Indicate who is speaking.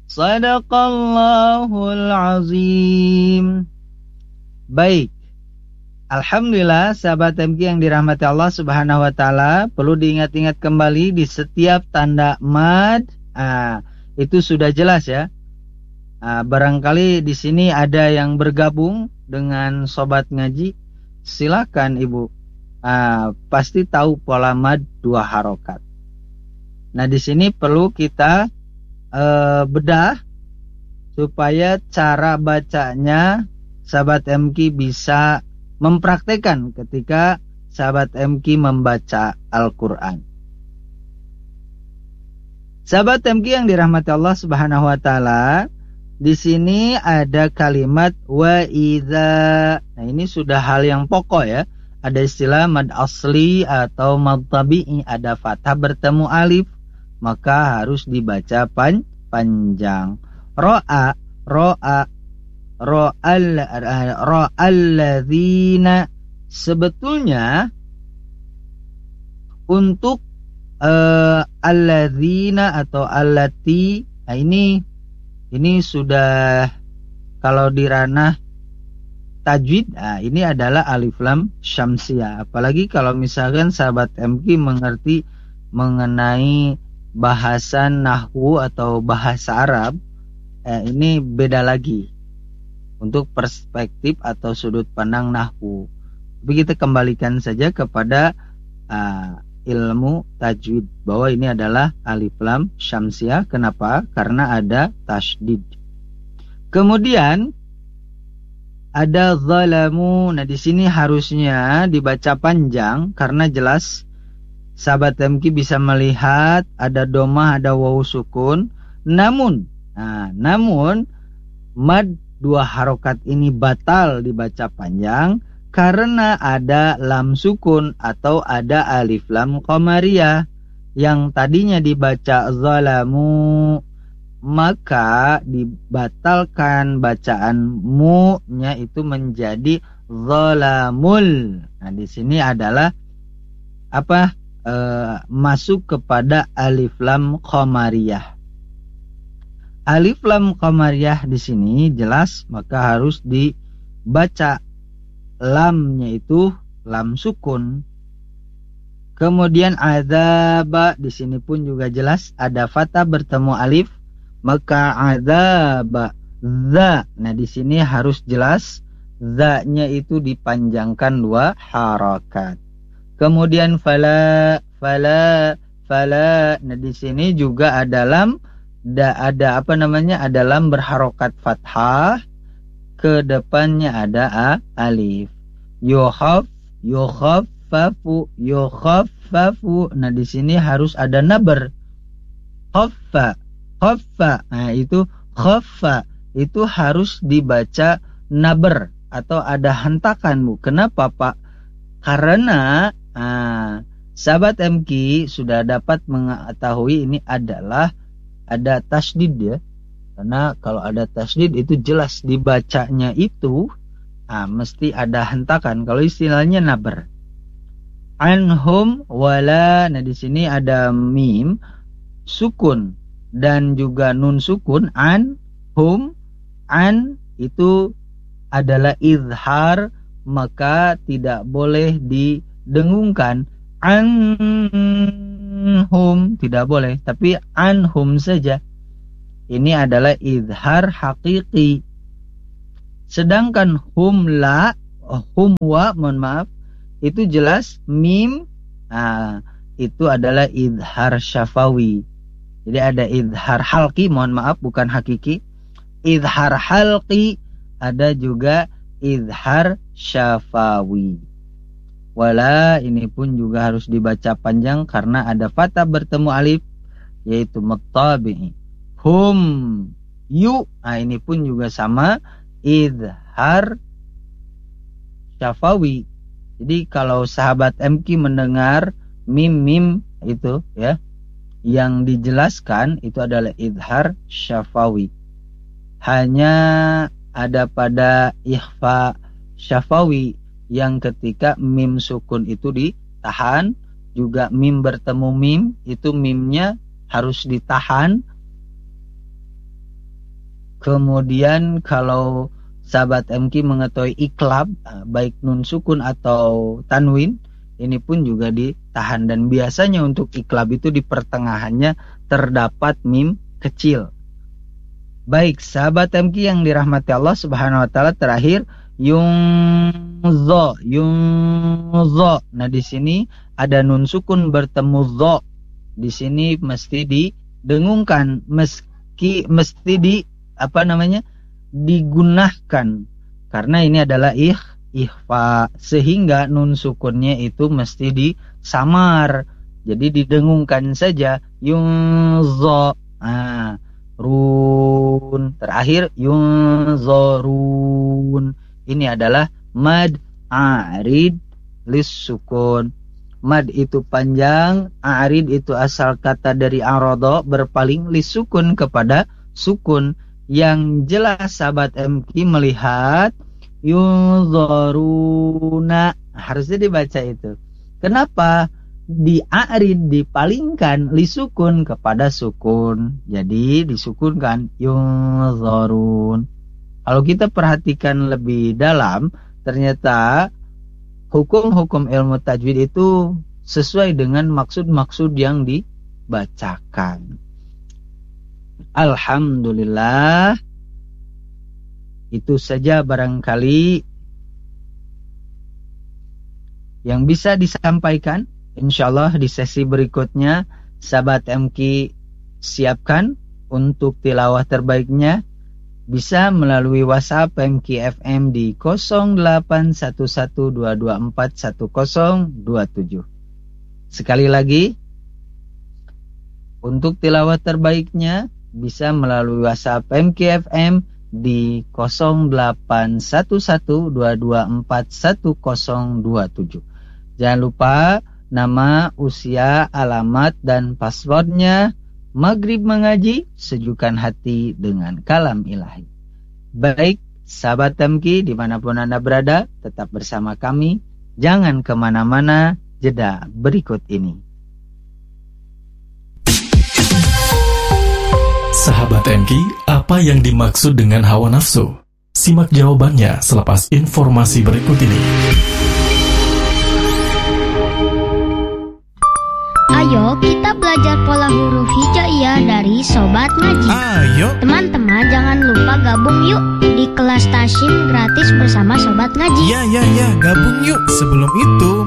Speaker 1: Sadaqallahul azim. Baik. Alhamdulillah sahabat MQ yang dirahmati Allah Subhanahu wa taala, perlu diingat-ingat kembali di setiap tanda mad. Itu sudah jelas ya. Barangkali di sini ada yang bergabung dengan sobat ngaji, silakan Ibu. Pasti tahu pola mad 2 harokat. Nah, di sini perlu kita bedah supaya cara bacanya sahabat MQ bisa mempraktekkan ketika sahabat MQ membaca Al-Quran. Sahabat MQ yang dirahmati Allah Subhanahu wa taala, di sini ada kalimat wa idza. Nah, ini sudah hal yang pokok ya. Ada istilah mad asli atau mad tabi'i, ada fathah bertemu alif, maka harus dibaca panjang. Ro'a Ra'alladzina. Sebetulnya untuk alladzina atau allati, nah ini sudah kalau di ranah tajwid, ini adalah alif lam syamsiyah. Apalagi kalau misalkan sahabat MQ mengerti mengenai bahasan nahwu atau bahasa Arab, ini beda lagi untuk perspektif atau sudut pandang nahwu. Tapi kita kembalikan saja kepada ilmu tajwid bahwa ini adalah alif lam syamsiyah. Kenapa? Karena ada tasydid. Kemudian ada zalamu. Nah, di sini harusnya dibaca panjang karena jelas sahabat MQ bisa melihat ada domah, ada wawu sukun. Namun mad 2 harokat ini batal dibaca panjang karena ada lam sukun atau ada alif lam qamariyah yang tadinya dibaca zalamu, maka dibatalkan bacaan mu-nya itu menjadi zalamul. Nah, di sini adalah masuk kepada alif lam qamariyah. Alif lam qamariyah di sini jelas, maka harus dibaca lamnya itu lam sukun. Kemudian adzaba, di sini pun juga jelas ada fathah bertemu alif, maka adzaba za. Nah, di sini harus jelas za-nya itu dipanjangkan 2 harakat. Kemudian fala. Nah, di sini juga ada lam, ada lam berharokat fathah, ke depannya ada alif. Yukhaffafu. Nah, di sini harus ada nabar. Khaffa. Nah, itu khaffa itu harus dibaca nabar atau ada hentakan, Bu. Kenapa, Pak? Karena sahabat MQ sudah dapat mengetahui ini adalah ada tasydid ya. Karena kalau ada tasydid itu jelas dibacanya itu mesti ada hentakan. Kalau istilahnya nabar. Anhum wala. Nah, di sini ada mim sukun dan juga nun sukun. Anhum, an itu adalah izhar, maka tidak boleh didengungkan. Anhum tidak boleh, tapi anhum saja. Ini adalah izhar hakiki. Sedangkan humwa, mohon maaf, itu jelas mim, itu adalah izhar syafawi. Jadi ada izhar halqi, mohon maaf, bukan hakiki. Izhar halqi, ada juga izhar syafawi. Wala ini pun juga harus dibaca panjang karena ada fathah bertemu alif, yaitu muttabi'i. Hum yu, ini pun juga sama, izhar syafawi. Jadi kalau sahabat MQ mendengar mim itu ya, yang dijelaskan itu adalah izhar syafawi. Hanya ada pada ikhfa syafawi yang ketika mim sukun itu ditahan, juga mim bertemu mim, itu mimnya harus ditahan. Kemudian kalau sahabat MQ mengetahui iklab, baik nun sukun atau tanwin, ini pun juga ditahan. Dan biasanya untuk iklab itu di pertengahannya terdapat mim kecil. Baik, sahabat MQ yang dirahmati Allah Subhanahu wa taala, terakhir yungzo. Nah, di sini ada nun sukun bertemu zo. Di sini mesti didengungkan, mesti digunakan, karena ini adalah ikhfa, sehingga nun sukunnya itu mesti disamar. Jadi didengungkan saja, yunzo. Run, terakhir yunzorun. Ini adalah mad arid lis sukun. Mad itu panjang, arid itu asal kata dari arodo, berpaling, lis sukun kepada sukun. Yang jelas sahabat MQ melihat yunzoruna, harusnya dibaca itu. Kenapa? Di arid dipalingkan lisukun kepada sukun, jadi disukunkan yunzorun. Kalau kita perhatikan lebih dalam, ternyata hukum-hukum ilmu tajwid itu sesuai dengan maksud-maksud yang dibacakan. Alhamdulillah, itu saja barangkali yang bisa disampaikan. Insyaallah di sesi berikutnya sahabat MQ siapkan untuk tilawah terbaiknya, bisa melalui WhatsApp MQ FM di 081122411027. Sekali lagi, untuk tilawah terbaiknya bisa melalui WhatsApp MQ FM di 081122411027. Jangan lupa nama, usia, alamat, dan passwordnya. Maghrib mengaji, sejukkan hati dengan kalam ilahi. Baik, sahabat MQ dimanapun Anda berada, tetap bersama kami. Jangan kemana-mana, jeda berikut ini.
Speaker 2: Sahabat MQ, apa yang dimaksud dengan hawa nafsu? Simak jawabannya selepas informasi berikut ini.
Speaker 3: Ayo kita belajar pola huruf hijaiyah dari Sobat Ngaji.
Speaker 4: Ayo
Speaker 3: Teman-teman jangan lupa gabung yuk di kelas Tasyim gratis bersama Sobat Ngaji.
Speaker 4: Ya, gabung yuk. Sebelum itu